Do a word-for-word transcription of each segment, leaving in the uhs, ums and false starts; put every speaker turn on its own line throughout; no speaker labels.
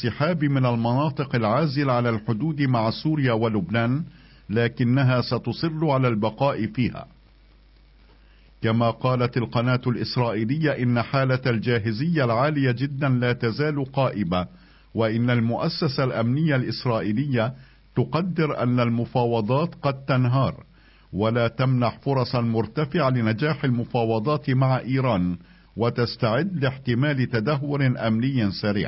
الانسحاب من المناطق العازلة على الحدود مع سوريا ولبنان، لكنها ستصر على البقاء فيها. كما قالت القناة الإسرائيلية إن حالة الجاهزية العالية جدا لا تزال قائمة، وإن المؤسسة الأمنية الإسرائيلية تقدر أن المفاوضات قد تنهار، ولا تمنح فرصا مرتفعة لنجاح المفاوضات مع إيران، وتستعد لاحتمال تدهور أمني سريع.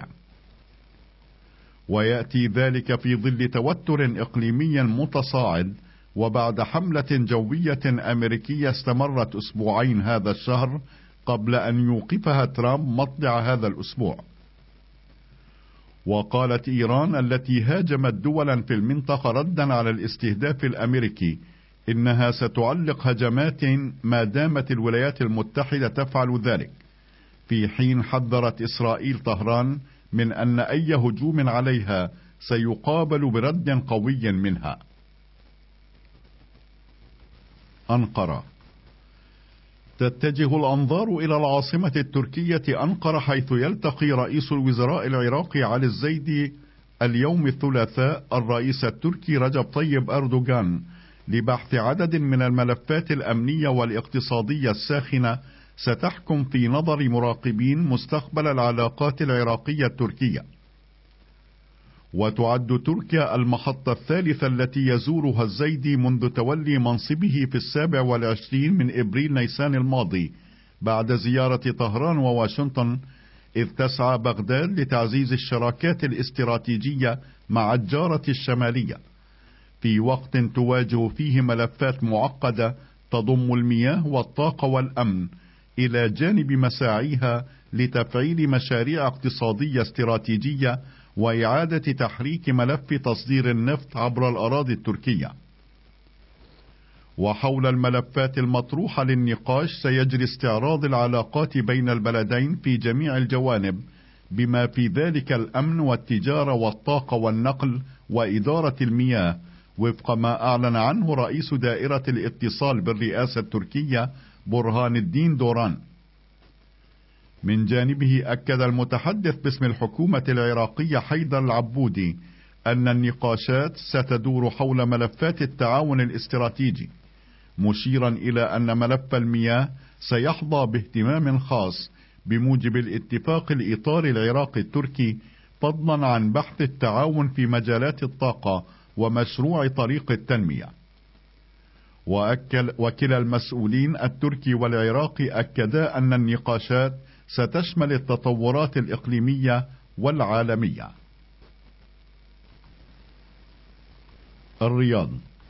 ويأتي ذلك في ظل توتر إقليمي متصاعد، وبعد حملة جوية أمريكية استمرت أسبوعين هذا الشهر قبل أن يوقفها ترامب مطلع هذا الأسبوع. وقالت إيران التي هاجمت دولا في المنطقة ردا على الاستهداف الأمريكي إنها ستعلق هجمات ما دامت الولايات المتحدة تفعل ذلك، في حين حذرت إسرائيل طهران من أن أي هجوم عليها سيقابل برد قوي منها. أنقرة. تتجه الأنظار إلى العاصمة التركية أنقرة، حيث يلتقي رئيس الوزراء العراقي علي الزيدي اليوم الثلاثاء الرئيس التركي رجب طيب أردوغان لبحث عدد من الملفات الأمنية والاقتصادية الساخنة ستحكم في نظر مراقبين مستقبل العلاقات العراقية التركية. وتعد تركيا المحطة الثالثة التي يزورها الزيدي منذ تولي منصبه في السابع والعشرين من إبريل نيسان الماضي، بعد زيارة طهران وواشنطن، إذ تسعى بغداد لتعزيز الشراكات الاستراتيجية مع الجارة الشمالية، في وقت تواجه فيه ملفات معقدة تضم المياه والطاقة والأمن، إلى جانب مساعيها لتفعيل مشاريع اقتصادية استراتيجية وإعادة تحريك ملف تصدير النفط عبر الأراضي التركية. وحول الملفات المطروحة للنقاش سيجري استعراض العلاقات بين البلدين في جميع الجوانب، بما في ذلك الأمن والتجارة والطاقة والنقل وإدارة المياه، وفق ما أعلن عنه رئيس دائرة الاتصال بالرئاسة التركية برهان الدين دوران. من جانبه أكد المتحدث باسم الحكومة العراقية حيدر العبودي أن النقاشات ستدور حول ملفات التعاون الاستراتيجي، مشيرا إلى أن ملف المياه سيحظى باهتمام خاص بموجب الاتفاق الإطاري العراقي التركي، فضلا عن بحث التعاون في مجالات الطاقة ومشروع طريق التنمية. وأكل وكلا المسؤولين التركي والعراقي أكدا أن النقاشات ستشمل التطورات الإقليمية والعالمية. الرياض.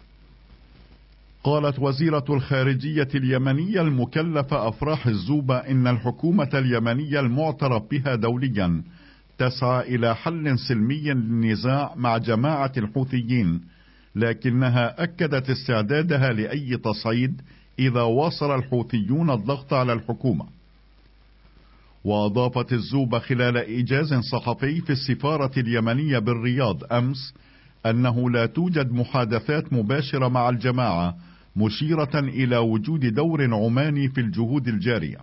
قالت وزيرة الخارجية اليمنية المكلفة أفراح الزوبة إن الحكومة اليمنية المعترف بها دوليا تسعى إلى حل سلمي للنزاع مع جماعة الحوثيين، لكنها أكدت استعدادها لأي تصعيد إذا واصل الحوثيون الضغط على الحكومة. وأضافت الزوبة خلال إيجاز صحفي في السفارة اليمنية بالرياض أمس أنه لا توجد محادثات مباشرة مع الجماعة، مشيرة إلى وجود دور عماني في الجهود الجارية.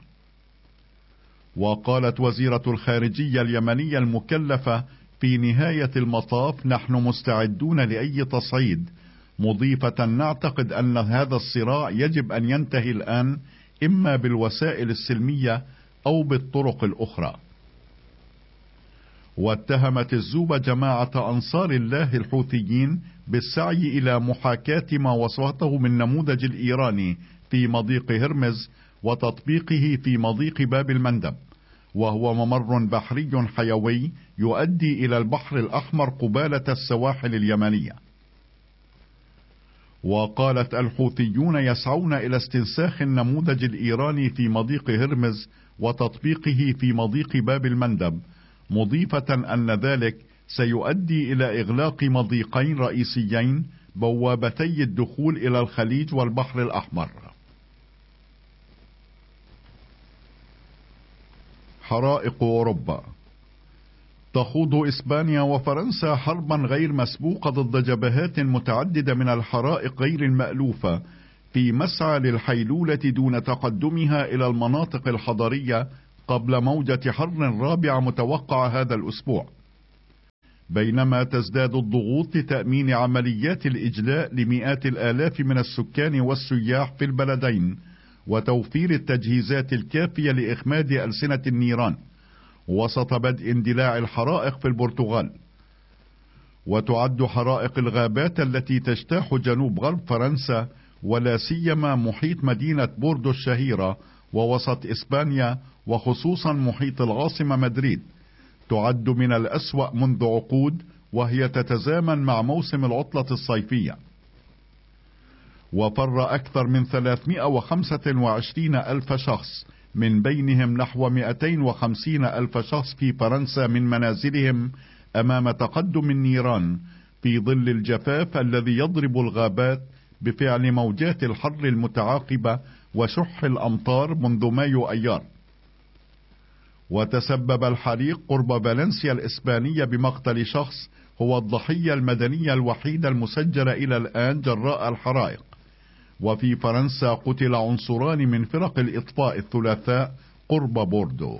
وقالت وزيرة الخارجية اليمنية المكلفة في نهاية المطاف نحن مستعدون لأي تصعيد، مضيفة نعتقد أن هذا الصراع يجب أن ينتهي الآن، إما بالوسائل السلمية أو بالطرق الأخرى. واتهمت الزوبة جماعة أنصار الله الحوثيين بالسعي إلى محاكاة ما وصفته من نموذج الإيراني في مضيق هرمز وتطبيقه في مضيق باب المندب، وهو ممر بحري حيوي يؤدي إلى البحر الأحمر قبالة السواحل اليمنية. وقالت الحوثيون يسعون إلى استنساخ النموذج الإيراني في مضيق هرمز وتطبيقه في مضيق باب المندب، مضيفة أن ذلك سيؤدي إلى إغلاق مضيقين رئيسيين بوابتي الدخول إلى الخليج والبحر الأحمر. حرائق أوروبا. تخوض إسبانيا وفرنسا حربا غير مسبوقة ضد جبهات متعددة من الحرائق غير المألوفة، في مسعى للحيلولة دون تقدمها إلى المناطق الحضرية قبل موجة حر رابعة متوقعة هذا الأسبوع. بينما تزداد الضغوط لتأمين عمليات الإجلاء لمئات الآلاف من السكان والسياح في البلدين، وتوفير التجهيزات الكافية لإخماد ألسنة النيران وسط بدء اندلاع الحرائق في البرتغال. وتعد حرائق الغابات التي تجتاح جنوب غرب فرنسا ولا سيما محيط مدينة بوردو الشهيرة ووسط إسبانيا وخصوصا محيط العاصمة مدريد تعد من الأسوأ منذ عقود، وهي تتزامن مع موسم العطلة الصيفية. وفر أكثر من ثلاثمائة وخمسة وعشرين ألف شخص، من بينهم نحو مئتين وخمسين ألف شخص في فرنسا، من منازلهم أمام تقدم النيران في ظل الجفاف الذي يضرب الغابات بفعل موجات الحر المتعاقبة وشح الأمطار منذ مايو أيار. وتسبب الحريق قرب فالنسيا الإسبانية بمقتل شخص هو الضحية المدنية الوحيدة المسجلة إلى الآن جراء الحرائق. وفي فرنسا قتل عنصران من فرق الإطفاء الثلاثاء قرب بوردو.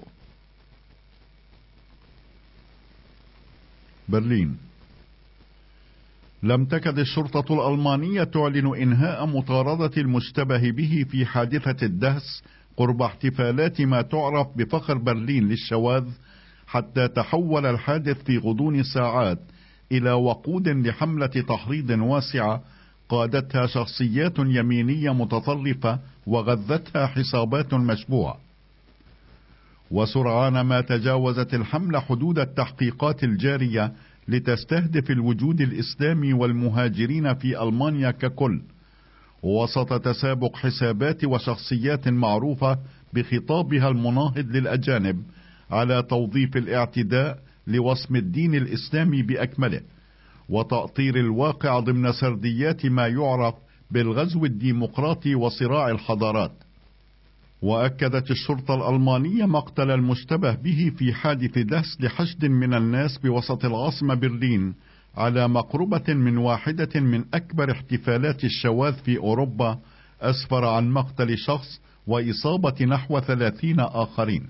برلين. لم تكد الشرطة الألمانية تعلن إنهاء مطاردة المشتبه به في حادثة الدهس قرب احتفالات ما تعرف بفخر برلين للشواذ، حتى تحول الحادث في غضون ساعات إلى وقود لحملة تحريض واسعة قادتها شخصيات يمينية متطرفة وغذتها حسابات مشبوهة. وسرعان ما تجاوزت الحملة حدود التحقيقات الجارية لتستهدف الوجود الإسلامي والمهاجرين في ألمانيا ككل، وسط تسابق حسابات وشخصيات معروفة بخطابها المناهض للأجانب على توظيف الاعتداء لوصم الدين الإسلامي بأكمله، وتأطير الواقع ضمن سرديات ما يعرف بالغزو الديمقراطي وصراع الحضارات. وأكدت الشرطة الألمانية مقتل المشتبه به في حادث دهس لحشد من الناس بوسط العاصمة برلين على مقربة من واحدة من أكبر احتفالات الشواذ في أوروبا، أسفر عن مقتل شخص وإصابة نحو ثلاثين آخرين.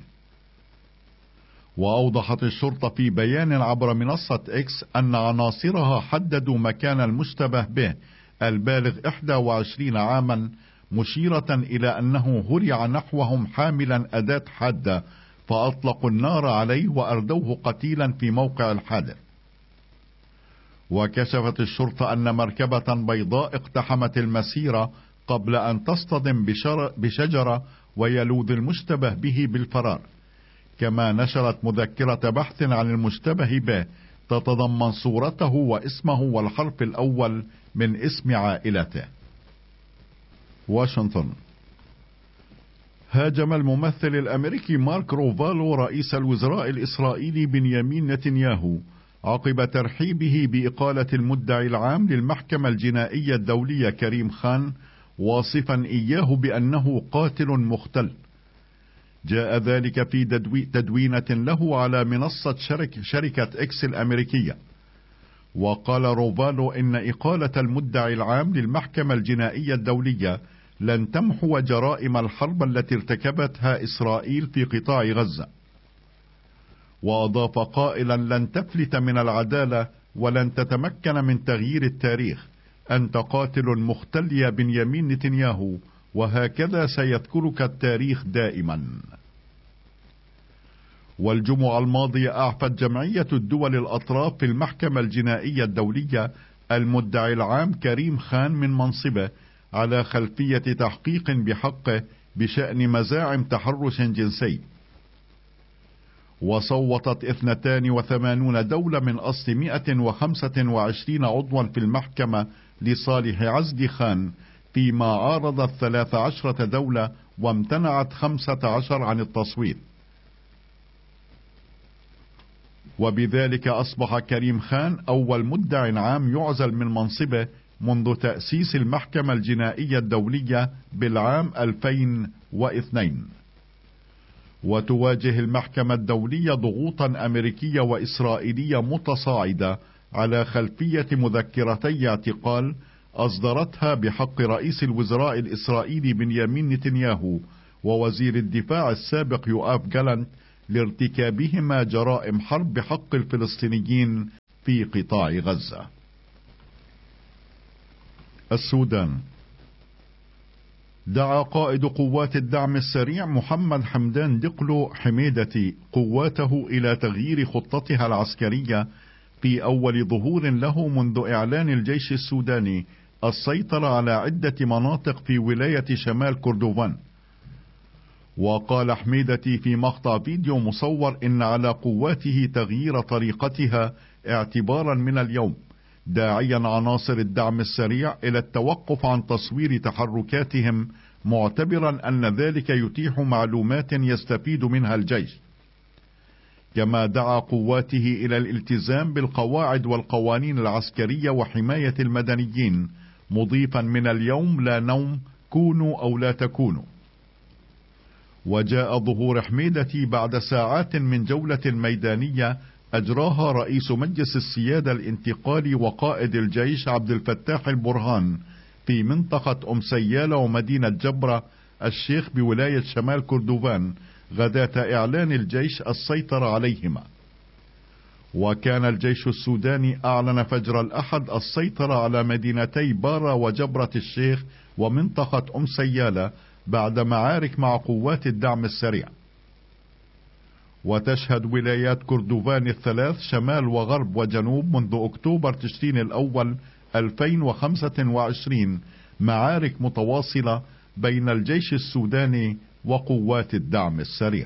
وأوضحت الشرطة في بيان عبر منصة إكس أن عناصرها حددوا مكان المشتبه به البالغ إحدى وعشرين عاما، مشيرة إلى أنه هرع نحوهم حاملا أداة حادة، فأطلقوا النار عليه وأردوه قتيلا في موقع الحادث. وكشفت الشرطة أن مركبة بيضاء اقتحمت المسيرة قبل أن تصطدم بشجرة ويلوذ المشتبه به بالفرار. كما نشرت مذكرة بحث عن المشتبه به تتضمن صورته واسمه والحرف الأول من اسم عائلته. واشنطن. هاجم الممثل الأمريكي مارك روفالو رئيس الوزراء الإسرائيلي بنيامين نتنياهو عقب ترحيبه بإقالة المدعي العام للمحكمة الجنائية الدولية كريم خان، واصفا إياه بأنه قاتل مختل. جاء ذلك في تدوينة له على منصة شرك شركة إكس الأمريكية. وقال روفالو إن إقالة المدعي العام للمحكمة الجنائية الدولية لن تمحو جرائم الحرب التي ارتكبتها إسرائيل في قطاع غزة. وأضاف قائلا: لن تفلت من العدالة ولن تتمكن من تغيير التاريخ. أنت قاتل مختل يا بنيامين نتنياهو، وهكذا سيذكرك التاريخ دائما. والجمعة الماضية أعفت جمعية الدول الأطراف في المحكمة الجنائية الدولية المدعي العام كريم خان من منصبه على خلفية تحقيق بحقه بشأن مزاعم تحرش جنسي. وصوتت اثنتان وثمانون دولة من أصل مئة وخمسة وعشرين عضوا في المحكمة لصالح عزل خان، فيما عارضت ثلاث عشرة دولة وامتنعت خمسة عشر عن التصويت. وبذلك أصبح كريم خان أول مدعي عام يعزل من منصبه منذ تأسيس المحكمة الجنائية الدولية بالعام ألفين واثنين. وتواجه المحكمة الدولية ضغوطا أمريكية وإسرائيلية متصاعدة على خلفية مذكرتي اعتقال أصدرتها بحق رئيس الوزراء الإسرائيلي بنيامين نتنياهو ووزير الدفاع السابق يؤاف جالانت لارتكابهما جرائم حرب بحق الفلسطينيين في قطاع غزة. السودان. دعا قائد قوات الدعم السريع محمد حمدان دقلو حميدتي قواته إلى تغيير خطتها العسكرية في أول ظهور له منذ إعلان الجيش السوداني السيطرة على عدة مناطق في ولاية شمال كردوفان. وقال حميدتي في مقطع فيديو مصور إن على قواته تغيير طريقتها اعتبارا من اليوم، داعيا عناصر الدعم السريع إلى التوقف عن تصوير تحركاتهم، معتبرا أن ذلك يتيح معلومات يستفيد منها الجيش. كما دعا قواته إلى الالتزام بالقواعد والقوانين العسكرية وحماية المدنيين، مضيفا من اليوم لا نوم، كونوا أو لا تكونوا. وجاء ظهور حميدتي بعد ساعات من جولة ميدانية أجراها رئيس مجلس السيادة الانتقالي وقائد الجيش عبد الفتاح البرهان في منطقة أم سيالة ومدينة جبرة الشيخ بولاية شمال كردوفان غداة إعلان الجيش السيطرة عليهما. وكان الجيش السوداني أعلن فجر الأحد السيطرة على مدينتي بارا وجبرة الشيخ ومنطقة أم سيالة بعد معارك مع قوات الدعم السريع. وتشهد ولايات كردوفان الثلاث شمال وغرب وجنوب منذ أكتوبر تشرين الأول ألفين وخمسة وعشرين معارك متواصلة بين الجيش السوداني وقوات الدعم السريع.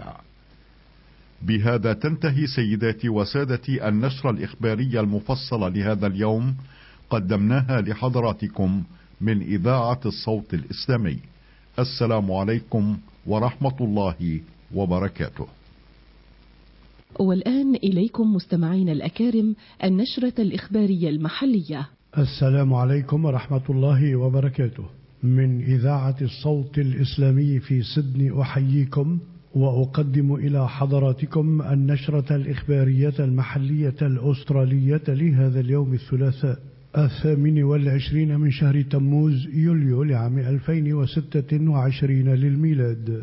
بهذا تنتهي سيداتي وسادتي النشرة الإخبارية المفصلة لهذا اليوم، قدمناها لحضراتكم من إذاعة الصوت الإسلامي. السلام عليكم ورحمة الله وبركاته.
والآن إليكم مستمعين الأكارم النشرة الإخبارية المحلية.
السلام عليكم ورحمة الله وبركاته. من إذاعة الصوت الإسلامي في سيدني أحييكم وأقدم إلى حضراتكم النشرة الإخبارية المحلية الأسترالية لهذا اليوم الثلاثاء الثامن والعشرين من شهر تموز يوليو لعام ألفين وستة وعشرين للميلاد.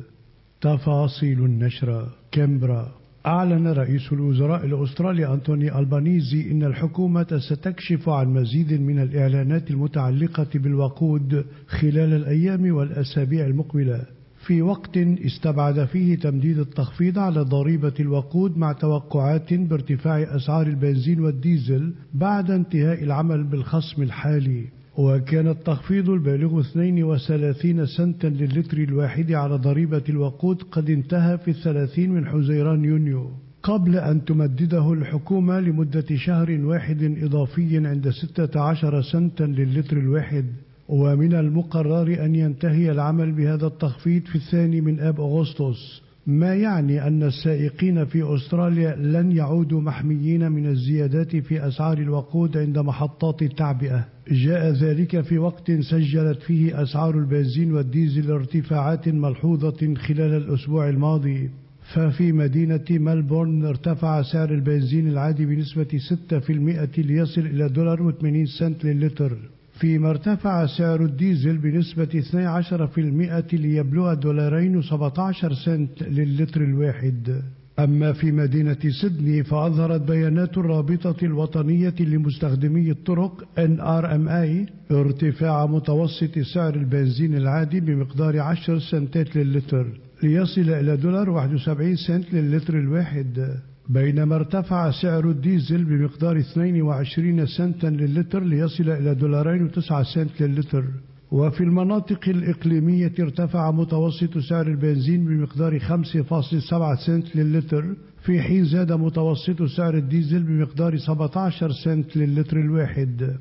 تفاصيل النشرة. كامبرا. أعلن رئيس الوزراء الأسترالي أنتوني ألبانيزي إن الحكومة ستكشف عن مزيد من الإعلانات المتعلقة بالوقود خلال الأيام والأسابيع المقبلة، في وقت استبعد فيه تمديد التخفيض على ضريبة الوقود مع توقعات بارتفاع أسعار البنزين والديزل بعد انتهاء العمل بالخصم الحالي. وكان التخفيض البالغ اثنين وثلاثين سنتا للتر الواحد على ضريبة الوقود قد انتهى في الثلاثين من حزيران يونيو، قبل أن تمدده الحكومة لمدة شهر واحد إضافي عند ستة عشر سنتا للتر الواحد. ومن المقرر أن ينتهي العمل بهذا التخفيض في الثاني من آب أغسطس، ما يعني أن السائقين في أستراليا لن يعودوا محميين من الزيادات في أسعار الوقود عند محطات التعبئة. جاء ذلك في وقت سجلت فيه أسعار البنزين والديزل ارتفاعات ملحوظة خلال الأسبوع الماضي. ففي مدينة ملبورن ارتفع سعر البنزين العادي بنسبة ستة بالمئة ليصل إلى دولار وثمانين سنت للتر، فيما ارتفع سعر الديزل بنسبة اثني عشر بالمئة ليبلغ دولارين وسبعة عشر سنت للتر الواحد. أما في مدينة سيدني فأظهرت بيانات الرابطة الوطنية لمستخدمي الطرق إن آر إم إيه ارتفاع متوسط سعر البنزين العادي بمقدار عشر سنتات للتر ليصل إلى دولار واحد وسبعين سنت للتر الواحد، بينما ارتفع سعر الديزل بمقدار اثنين وعشرين سنتا للتر ليصل إلى دولارين وتسعة سنت للتر. وفي المناطق الإقليمية ارتفع متوسط سعر البنزين بمقدار خمسة فاصلة سبعة سنت للتر، في حين زاد متوسط سعر الديزل بمقدار سبعة عشر سنت للتر الواحد.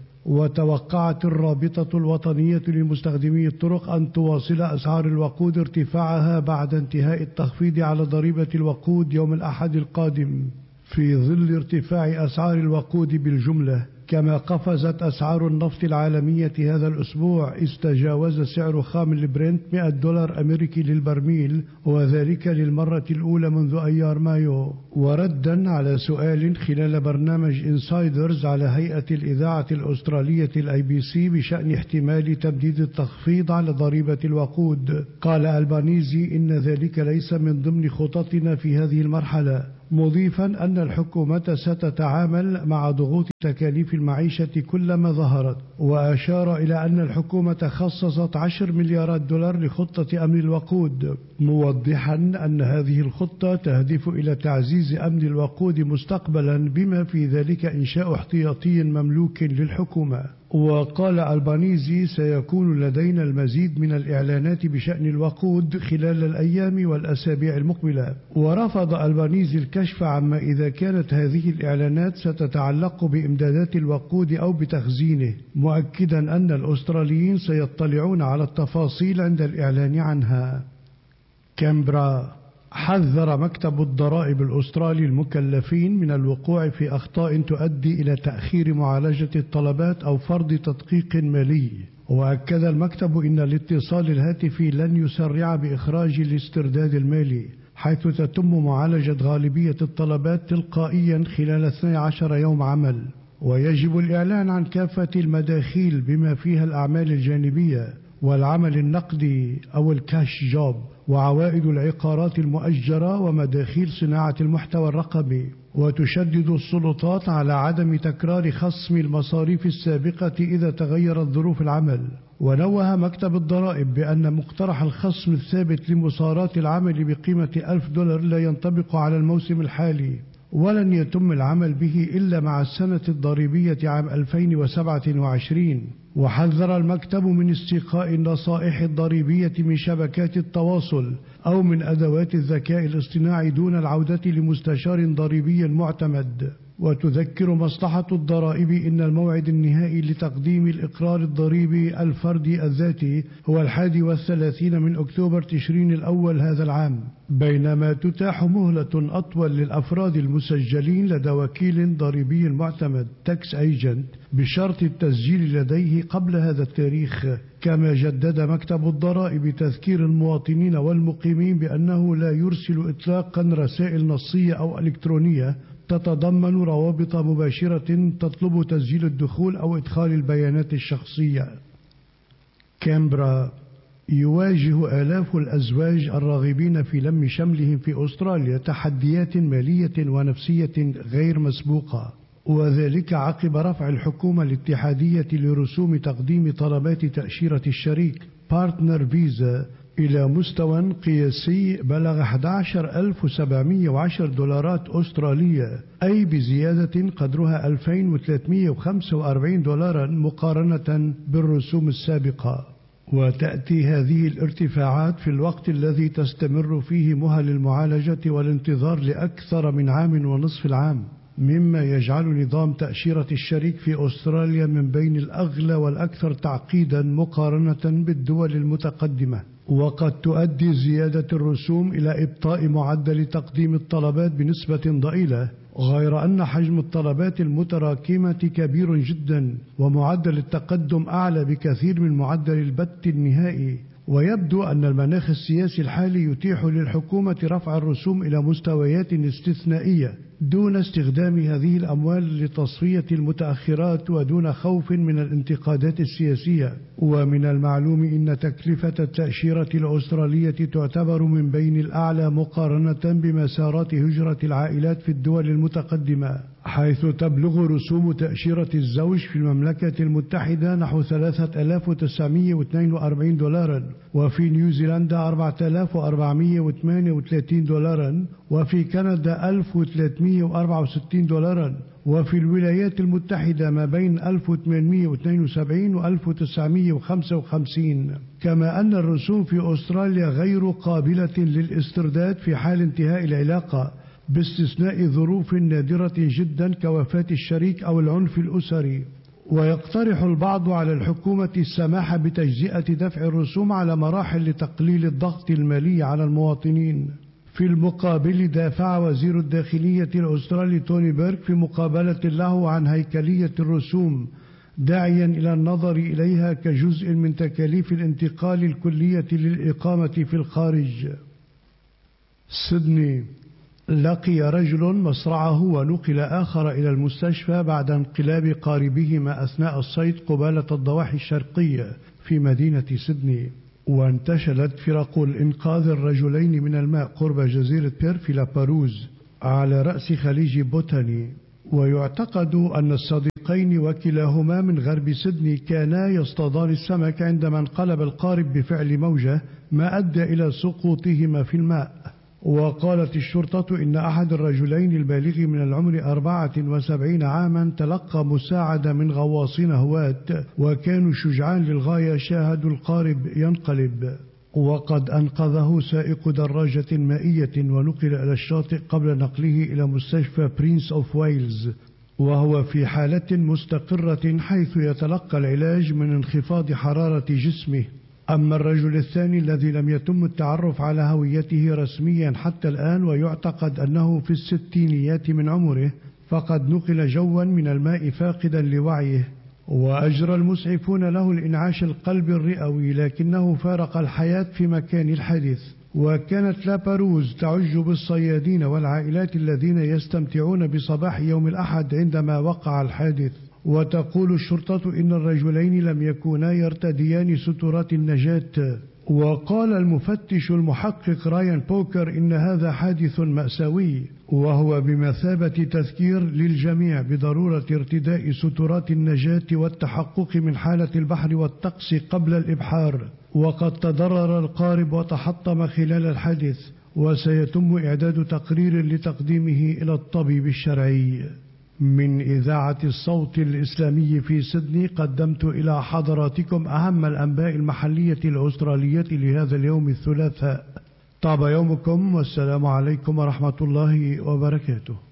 وتوقعت الرابطة الوطنية لمستخدمي الطرق أن تواصل أسعار الوقود ارتفاعها بعد انتهاء التخفيض على ضريبة الوقود يوم الأحد القادم، في ظل ارتفاع أسعار الوقود بالجملة. كما قفزت أسعار النفط العالمية هذا الأسبوع، استجاوز سعر خام البرنت مئة دولار أمريكي للبرميل، وذلك للمرة الأولى منذ أيار مايو. وردا على سؤال خلال برنامج إنسايدرز على هيئة الإذاعة الأسترالية الأي بي سي بشأن احتمال تمديد التخفيض على ضريبة الوقود، قال ألبانيزي إن ذلك ليس من ضمن خططنا في هذه المرحلة، مضيفا أن الحكومة ستتعامل مع ضغوط تكاليف المعيشة كلما ظهرت. وأشار إلى أن الحكومة خصصت عشر مليارات دولار لخطة أمن الوقود، موضحا أن هذه الخطة تهدف إلى تعزيز أمن الوقود مستقبلا، بما في ذلك إنشاء احتياطي مملوك للحكومة. وقال ألبانيزي: سيكون لدينا المزيد من الإعلانات بشأن الوقود خلال الأيام والأسابيع المقبلة. ورفض ألبانيزي الكشف عما إذا كانت هذه الإعلانات ستتعلق بإمدادات الوقود أو بتخزينه، مؤكدا أن الأستراليين سيطلعون على التفاصيل عند الإعلان عنها. كامبرا: حذر مكتب الضرائب الأسترالي المكلفين من الوقوع في أخطاء تؤدي إلى تأخير معالجة الطلبات أو فرض تدقيق مالي. وأكد المكتب أن الاتصال الهاتفي لن يسرع بإخراج الاسترداد المالي، حيث تتم معالجة غالبية الطلبات تلقائيا خلال اثني عشر يوم عمل، ويجب الإعلان عن كافة المداخيل بما فيها الأعمال الجانبية والعمل النقدي أو الكاش جوب، وعوائد العقارات المؤجرة ومداخيل صناعة المحتوى الرقمي. وتشدد السلطات على عدم تكرار خصم المصاريف السابقة إذا تغيرت ظروف العمل. ونوه مكتب الضرائب بأن مقترح الخصم الثابت لمصارات العمل بقيمة ألف دولار لا ينطبق على الموسم الحالي، ولن يتم العمل به إلا مع السنة الضريبية عام ألفين وسبعة وعشرين. وحذر المكتب من استيقاء النصائح الضريبية من شبكات التواصل أو من أدوات الذكاء الاصطناعي دون العودة لمستشار ضريبي معتمد. وتذكر مصلحة الضرائب إن الموعد النهائي لتقديم الإقرار الضريبي الفردي الذاتي هو الحادي والثلاثين من أكتوبر تشرين الأول هذا العام، بينما تتاح مهلة أطول للأفراد المسجلين لدى وكيل ضريبي معتمد تاكس ايجنت بشرط التسجيل لديه قبل هذا التاريخ. كما جدد مكتب الضرائب تذكير المواطنين والمقيمين بأنه لا يرسل إطلاقا رسائل نصية أو إلكترونية تتضمن روابط مباشرة تطلب تسجيل الدخول أو إدخال البيانات الشخصية. كامبرا: يواجه آلاف الأزواج الراغبين في لم شملهم في أستراليا تحديات مالية ونفسية غير مسبوقة، وذلك عقب رفع الحكومة الاتحادية لرسوم تقديم طلبات تأشيرة الشريك بارتنر فيزا إلى مستوى قياسي بلغ أحد عشر ألف وسبعمائة وعشرة دولارات أسترالية، أي بزيادة قدرها ألفين وثلاثمائة وخمسة وأربعين دولارا مقارنة بالرسوم السابقة. وتأتي هذه الارتفاعات في الوقت الذي تستمر فيه مهل المعالجة والانتظار لأكثر من عام ونصف العام، مما يجعل نظام تأشيرة الشريك في أستراليا من بين الأغلى والأكثر تعقيدا مقارنة بالدول المتقدمة. وقد تؤدي زيادة الرسوم إلى إبطاء معدل تقديم الطلبات بنسبة ضئيلة، غير أن حجم الطلبات المتراكمة كبير جدا ومعدل التقدم أعلى بكثير من معدل البت النهائي. ويبدو أن المناخ السياسي الحالي يتيح للحكومة رفع الرسوم إلى مستويات استثنائية دون استخدام هذه الأموال لتصفية المتأخرات ودون خوف من الانتقادات السياسية. ومن المعلوم أن تكلفة التأشيرة الأسترالية تعتبر من بين الأعلى مقارنة بمسارات هجرة العائلات في الدول المتقدمة، حيث تبلغ رسوم تأشيرة الزوج في المملكة المتحدة نحو ثلاثة آلاف وتسعمائة واثنين وأربعين دولارا، وفي نيوزيلندا أربعة آلاف وأربعمائة وثمانية وثلاثين دولارا، وفي كندا ألف وثلاثمائة وأربعة وستين دولارا، وفي الولايات المتحدة ما بين ألف وثمانمائة واثنين وسبعين و ألف وتسعمائة وخمسة وخمسين. كما أن الرسوم في أستراليا غير قابلة للاسترداد في حال انتهاء العلاقة، باستثناء ظروف نادرة جدا كوفاة الشريك أو العنف الأسري. ويقترح البعض على الحكومة السماح بتجزئة دفع الرسوم على مراحل لتقليل الضغط المالي على المواطنين. في المقابل دافع وزير الداخلية الأسترالي توني بيرك في مقابلة له عن هيكلية الرسوم، داعيا إلى النظر إليها كجزء من تكاليف الانتقال الكلية للإقامة في الخارج. سيدني: لقي رجل مصرعه ونقل آخر إلى المستشفى بعد انقلاب قاربهما أثناء الصيد قبالة الضواحي الشرقية في مدينة سيدني. وانتشلت فرق الإنقاذ الرجلين من الماء قرب جزيرة بير في لاباروز على رأس خليج بوتاني. ويعتقد أن الصديقين وكلاهما من غرب سيدني كانا يصطادان السمك عندما انقلب القارب بفعل موجة ما أدى إلى سقوطهما في الماء. وقالت الشرطة إن أحد الرجلين البالغ من العمر أربعة وسبعين عاما تلقى مساعدة من غواصين هواة وكانوا شجعان للغاية شاهدوا القارب ينقلب. وقد أنقذه سائق دراجة مائية ونقل إلى الشاطئ قبل نقله إلى مستشفى برينس أوف ويلز، وهو في حالة مستقرة حيث يتلقى العلاج من انخفاض حرارة جسمه. أما الرجل الثاني الذي لم يتم التعرف على هويته رسميا حتى الآن ويعتقد أنه في الستينيات من عمره فقد نقل جوا من الماء فاقدا لوعيه، وأجرى المسعفون له الإنعاش القلبي الرئوي لكنه فارق الحياة في مكان الحادث. وكانت لاباروز تعج بالصيادين والعائلات الذين يستمتعون بصباح يوم الأحد عندما وقع الحادث. وتقول الشرطة إن الرجلين لم يكونا يرتديان سترات النجاة. وقال المفتش المحقق رايان بوكر إن هذا حادث مأساوي وهو بمثابة تذكير للجميع بضرورة ارتداء سترات النجاة والتحقق من حالة البحر والطقس قبل الإبحار. وقد تضرر القارب وتحطم خلال الحادث وسيتم إعداد تقرير لتقديمه إلى الطبيب الشرعي. من إذاعة الصوت الإسلامي في سيدني قدمت إلى حضراتكم أهم الأنباء المحلية الأسترالية لهذا اليوم الثلاثاء. طاب يومكم والسلام عليكم ورحمة الله وبركاته.